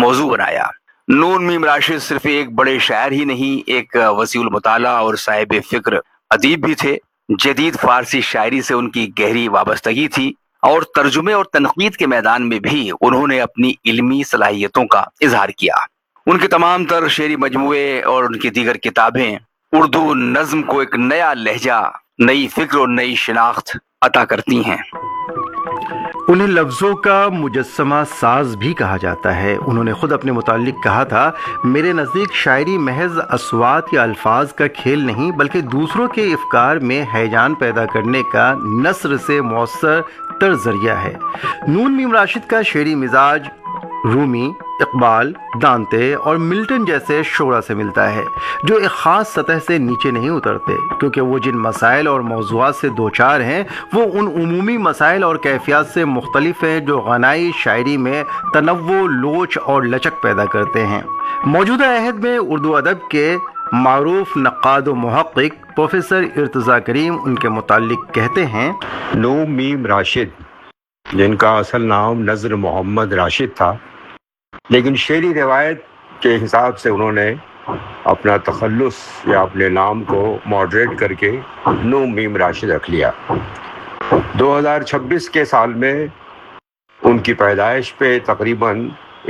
موضوع بنایا۔ نون میم راشد صرف ایک بڑے شاعر ہی نہیں، ایک وسیع المطالعہ اور صاحب فکر ادیب بھی تھے۔ جدید فارسی شاعری سے ان کی گہری وابستگی تھی اور ترجمے اور تنقید کے میدان میں بھی انہوں نے اپنی علمی صلاحیتوں کا اظہار کیا۔ ان کے تمام تر شعری مجموعے اور ان کی دیگر کتابیں اردو نظم کو ایک نیا لہجہ، نئی فکر اور نئی شناخت عطا کرتی ہیں۔ انہیں لفظوں کا مجسمہ ساز بھی کہا جاتا ہے۔ انہوں نے خود اپنے متعلق کہا تھا، میرے نزدیک شاعری محض اصوات یا الفاظ کا کھیل نہیں بلکہ دوسروں کے افکار میں ہیجان پیدا کرنے کا نثر سے مؤثر تر ذریعہ ہے۔ نون میم راشد کا شعری مزاج رومی، اقبال، دانتے اور ملٹن جیسے شعراء سے ملتا ہے، جو ایک خاص سطح سے نیچے نہیں اترتے، کیونکہ وہ جن مسائل اور موضوعات سے دوچار ہیں وہ ان عمومی مسائل اور کیفیات سے مختلف ہیں جو غنائی شاعری میں تنوع، لوچ اور لچک پیدا کرتے ہیں۔ موجودہ عہد میں اردو ادب کے معروف نقاد و محقق پروفیسر ارتضیٰ کریم ان کے متعلق کہتے ہیں، نون میم راشد، جن کا اصل نام نذر محمد راشد تھا، لیکن شعری روایت کے حساب سے انہوں نے اپنا تخلص یا اپنے نام کو ماڈریٹ کر کے نون میم راشد رکھ لیا۔ 2026 کے سال میں ان کی پیدائش پہ تقریباً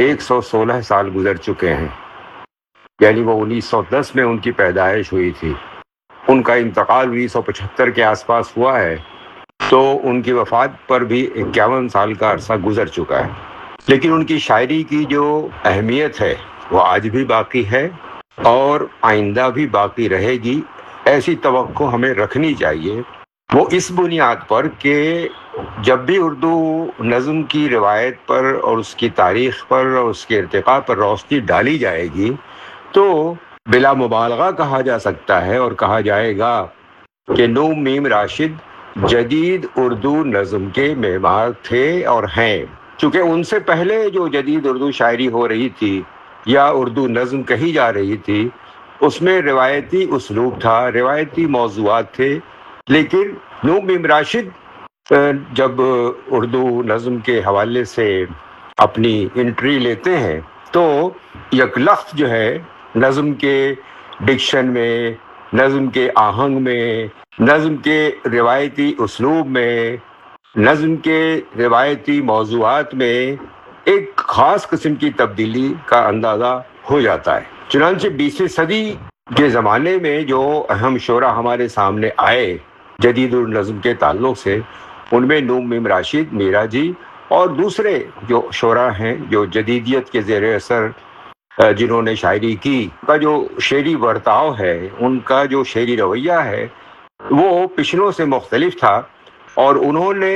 116 سال گزر چکے ہیں، یعنی وہ 1910 میں ان کی پیدائش ہوئی تھی۔ ان کا انتقال 1975 کے آس پاس ہوا ہے، تو ان کی وفات پر بھی 51 سال کا عرصہ گزر چکا ہے۔ لیکن ان کی شاعری کی جو اہمیت ہے وہ آج بھی باقی ہے اور آئندہ بھی باقی رہے گی، ایسی توقع ہمیں رکھنی چاہیے۔ وہ اس بنیاد پر کہ جب بھی اردو نظم کی روایت پر اور اس کی تاریخ پر اور اس کے ارتقاء پر روشنی ڈالی جائے گی تو بلا مبالغہ کہا جا سکتا ہے اور کہا جائے گا کہ نون میم راشد جدید اردو نظم کے معمار تھے اور ہیں، چونکہ ان سے پہلے جو جدید اردو شاعری ہو رہی تھی یا اردو نظم کہی جا رہی تھی اس میں روایتی اسلوب تھا، روایتی موضوعات تھے، لیکن نون میم راشد جب اردو نظم کے حوالے سے اپنی انٹری لیتے ہیں تو یک لخت جو ہے نظم کے ڈکشن میں، نظم کے آہنگ میں، نظم کے روایتی اسلوب میں، نظم کے روایتی موضوعات میں ایک خاص قسم کی تبدیلی کا اندازہ ہو جاتا ہے۔ چنانچہ 20ویں صدی کے زمانے میں جو اہم شعراء ہمارے سامنے آئے جدید اردو نظم کے تعلق سے، ان میں نون میم راشد، میرا جی اور دوسرے جو شعراء ہیں جو جدیدیت کے زیر اثر جنہوں نے شاعری کی، کا جو شعری برتاؤ ہے، ان کا جو شعری رویہ ہے وہ پچھلوں سے مختلف تھا، اور انہوں نے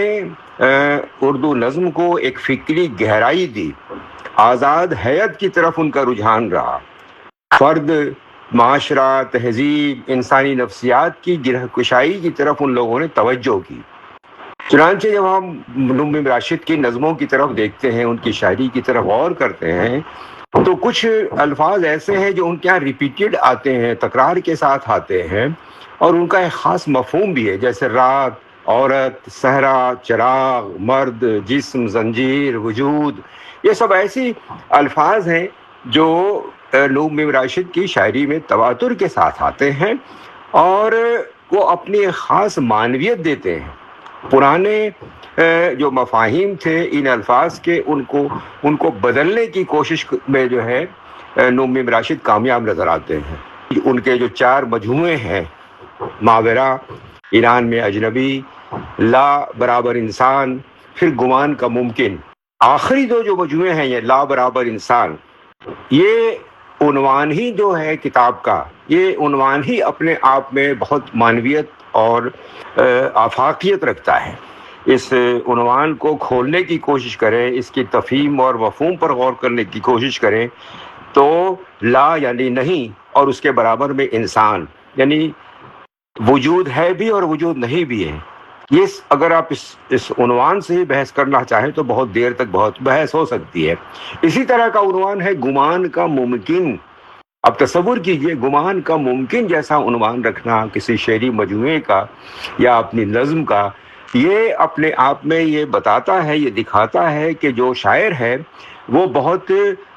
اردو نظم کو ایک فکری گہرائی دی۔ آزاد حیت کی طرف ان کا رجحان رہا، فرد، معاشرہ، تہذیب، انسانی نفسیات کی گرہ کشائی کی طرف ان لوگوں نے توجہ کی۔ چنانچہ جب ہم نون میم راشد کی نظموں کی طرف دیکھتے ہیں، ان کی شاعری کی طرف غور کرتے ہیں تو کچھ الفاظ ایسے ہیں جو ان کے یہاں ریپیٹڈ آتے ہیں، تکرار کے ساتھ آتے ہیں، اور ان کا ایک خاص مفہوم بھی ہے، جیسے رات، عورت، صحرا، چراغ، مرد، جسم، زنجیر، وجود۔ یہ سب ایسی الفاظ ہیں جو نون میم راشد کی شاعری میں تواتر کے ساتھ آتے ہیں اور وہ اپنی ایک خاص معنویت دیتے ہیں۔ پرانے جو مفاہیم تھے ان الفاظ کے، ان کو بدلنے کی کوشش میں جو ہے نون میم راشد کامیاب نظر آتے ہیں۔ ان کے جو 4 مجموعے ہیں، ماورا، ایران میں اجنبی، لا برابر انسان، پھر گمان کا ممکن، آخری 2 جو مجموعے ہیں یہ لا برابر انسان، یہ عنوان ہی جو ہے کتاب کا، یہ عنوان ہی اپنے آپ میں بہت معنویت اور آفاقیت رکھتا ہے۔ اس عنوان کو کھولنے کی کوشش کریں، اس کی تفہیم اور مفہوم پر غور کرنے کی کوشش کریں تو لا یعنی نہیں اور اس کے برابر میں انسان، یعنی وجود ہے بھی اور وجود نہیں بھی ہے۔ یہ اگر آپ اس عنوان سے ہی بحث کرنا چاہیں تو بہت دیر تک بہت بحث ہو سکتی ہے۔ اسی طرح کا عنوان ہے گمان کا ممکن۔ اب تصور کیجئے گمان کا ممکن جیسا عنوان رکھنا کسی شعری مجموعے کا یا اپنی نظم کا، یہ اپنے آپ میں یہ بتاتا ہے، یہ دکھاتا ہے کہ جو شاعر ہے وہ بہت